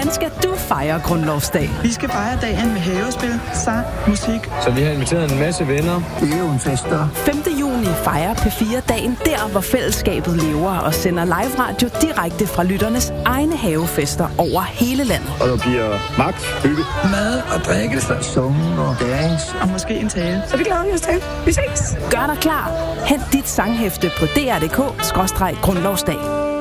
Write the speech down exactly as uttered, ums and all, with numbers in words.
Hvordan skal du fejre grundlovsdag? Vi skal fejre dagen med havespil, sang, musik. Så vi har inviteret en masse venner. Det er jo en fester. femte juni fejrer P fire dagen der, hvor fællesskabet lever og sender live radio direkte fra lytternes egne havefester over hele landet. Og der bliver magt, hygge, mad og drikke, sungen og dance. Og måske en tale. Så vi glæder os til. Vi ses. Gør dig klar. Hent dit sanghæfte på d r punktum d k skråstreg grundlovsdag.